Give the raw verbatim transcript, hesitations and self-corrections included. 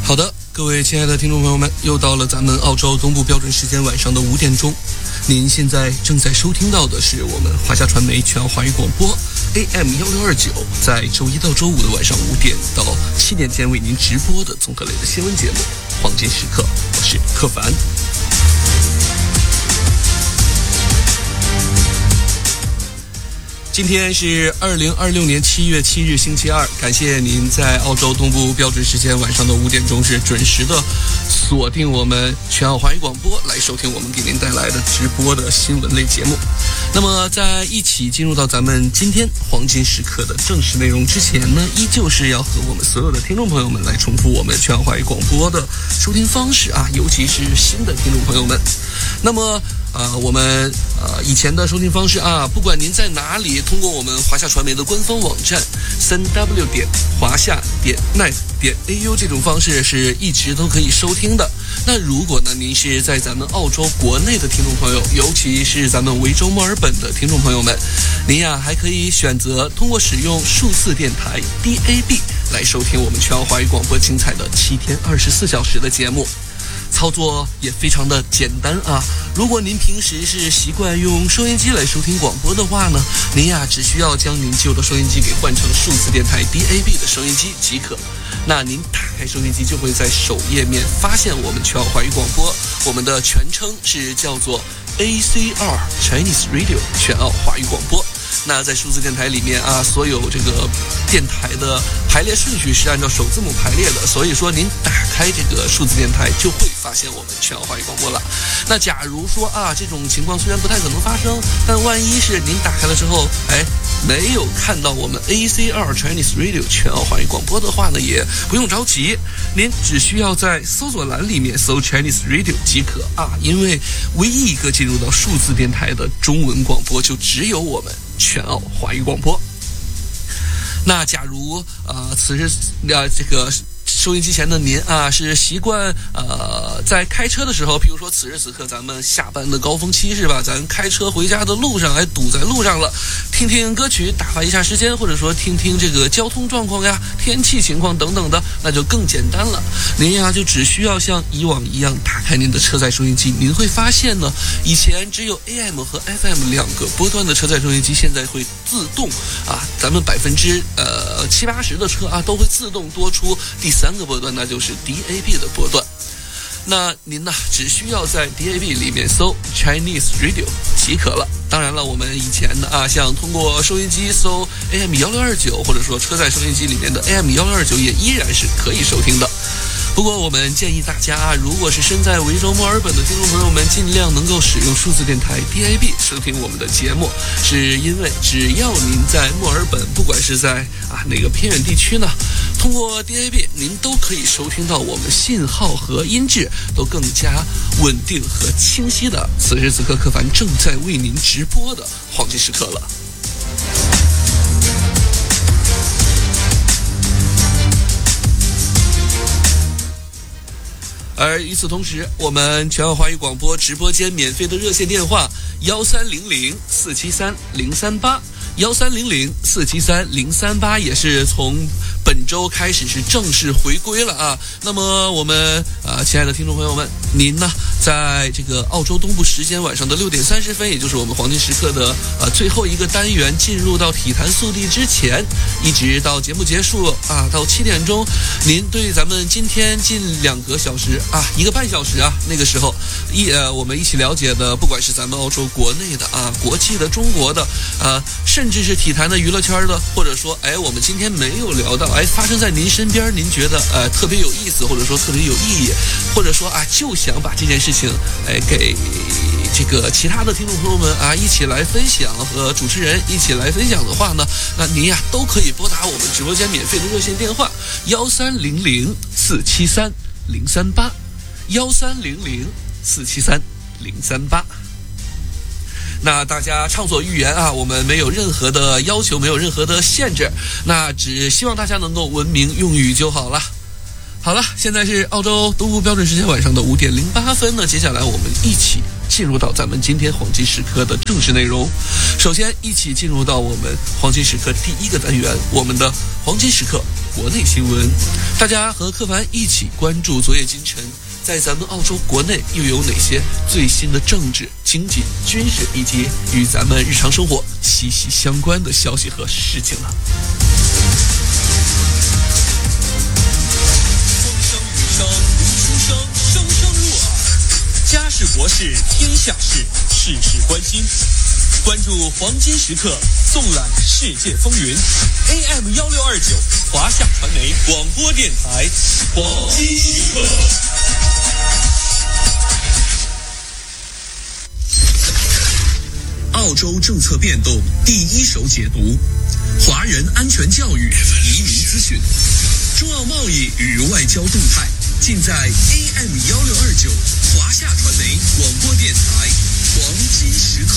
好的，各位亲爱的听众朋友们，又到了咱们澳洲东部标准时间晚上的五点钟。您现在正在收听到的是我们华夏传媒全澳华语广播 A M 一六二九，在周一到周五的晚上五点到七点间为您直播的综合类的新闻节目《黄金时刻》，我是柯凡。今天是二零二六年七月七日星期二，感谢您在澳洲东部标准时间晚上的五点钟是准时的锁定我们全澳华语广播来收听我们给您带来的直播的新闻类节目。那么在一起进入到咱们今天黄金时刻的正式内容之前呢，依旧是要和我们所有的听众朋友们来重复我们全澳华语广播的收听方式啊，尤其是新的听众朋友们。那么呃，我们呃以前的收听方式啊，不管您在哪里，通过我们华夏传媒的官方网站三 w 点华夏点 net 点 a u 这种方式是一直都可以收听的。那如果呢您是在咱们澳洲国内的听众朋友，尤其是咱们维州墨尔本的听众朋友们，您呀还可以选择通过使用数字电台 D A B 来收听我们全澳华语广播精彩的七天二十四小时的节目。操作也非常的简单啊！如果您平时是习惯用收音机来收听广播的话呢，您呀只需要将您旧的收音机给换成数字电台 D A B 的收音机即可。那您打开收音机就会在首页面发现我们全澳华语广播，我们的全称是叫做 A C R Chinese Radio 全澳华语广播。那在数字电台里面啊，所有这个电台的排列顺序是按照首字母排列的，所以说您打开这个数字电台就会发现我们全澳华语广播了。那假如说啊，这种情况虽然不太可能发生，但万一是您打开了之后，哎，没有看到我们 A C R Chinese Radio 全澳华语广播的话呢，也不用着急，您只需要在搜索栏里面搜 Chinese Radio 即可啊，因为唯一一个进入到数字电台的中文广播就只有我们全澳华语广播。那假如呃此时呃这个收音机前的您啊，是习惯呃在开车的时候，譬如说此时此刻咱们下班的高峰期是吧，咱开车回家的路上还堵在路上了，听听歌曲打发一下时间，或者说听听这个交通状况呀、天气情况等等的，那就更简单了。您呀就只需要像以往一样打开您的车载收音机，您会发现呢，以前只有 A M 和 F M 两个波段的车载收音机，现在会自动啊，咱们百分之呃七八十的车啊都会自动多出第三个波段，那就是 D A B 的波段。那您呢只需要在 D A B 里面搜 Chinese Radio 即可了。当然了，我们以前的啊，像通过收音机搜 A M 一六二九，或者说车载收音机里面的 A M 一六二九也依然是可以收听的。不过我们建议大家啊，如果是身在维州墨尔本的听众朋友们，尽量能够使用数字电台 D A B 收听我们的节目，是因为只要您在墨尔本，不管是在啊哪个偏远地区呢，通过 D A B 您都可以收听到我们信号和音质都更加稳定和清晰的此时此刻柯凡正在为您直播的黄金时刻了。而与此同时，我们全澳华语广播直播间免费的热线电话幺三零零四七三零三八，幺三零零四七三零三八也是从本周开始是正式回归了啊。那么我们啊、呃，亲爱的听众朋友们，您呢在这个澳洲东部时间晚上的六点三十分，也就是我们黄金时刻的呃最后一个单元进入到体坛速递之前，一直到节目结束啊，到七点钟，您对咱们今天近两个小时啊，一个半小时啊，那个时候一呃我们一起了解的，不管是咱们澳洲国内的啊、国际的、中国的啊、呃，甚至是体坛的、娱乐圈的，或者说哎我们今天没有聊到哎发生在您身边，您觉得呃特别有意思，或者说特别有意义，或者说啊就想把这件事情哎给这个其他的听众朋友们啊一起来分享，和主持人一起来分享的话呢，那您呀都可以拨打我们直播间免费的热线电话幺三零零四七三零三八，幺三零零四七三零三八。那大家畅所欲言啊，我们没有任何的要求，没有任何的限制，那只希望大家能够文明用语就好了。好了，现在是澳洲东部标准时间晚上的五点零八分呢。接下来我们一起进入到咱们今天黄金时刻的正式内容。首先，一起进入到我们黄金时刻第一个单元，我们的黄金时刻国内新闻。大家和柯凡一起关注昨夜今晨，在咱们澳洲国内又有哪些最新的政治、经济、军事以及与咱们日常生活息息相关的消息和事情呢？ 风声雨声如书声，声声入耳。家事国事天下事，事事关心。关注黄金时刻，纵览世界风云。A M 幺六二九，华夏传媒广播电台，黄金时刻。澳洲政策变动第一手解读，华人安全教育、移民资讯，中澳贸易与外交动态，尽在 A M 幺六二九华夏传媒广播电台黄金时刻。